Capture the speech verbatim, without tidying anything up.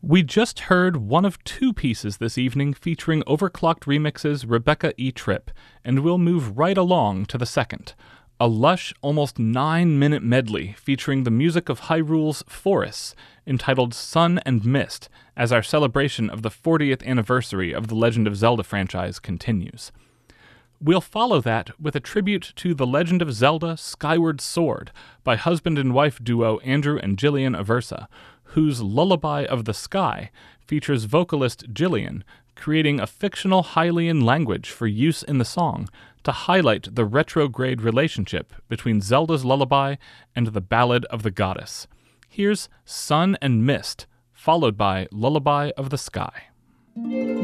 We just heard one of two pieces this evening featuring Overclocked Remix's Rebecca E. Tripp, and we'll move right along to the second. A lush, almost nine-minute medley featuring the music of Hyrule's Forests, entitled Sun and Mist, as our celebration of the fortieth anniversary of the Legend of Zelda franchise continues. We'll follow that with a tribute to The Legend of Zelda Skyward Sword by husband and wife duo Andrew and Jillian Aversa, whose Lullaby of the Sky features vocalist Jillian creating a fictional Hylian language for use in the song to highlight the retrograde relationship between Zelda's lullaby and the Ballad of the Goddess. Here's Sun and Mist, followed by Lullaby of the Sky.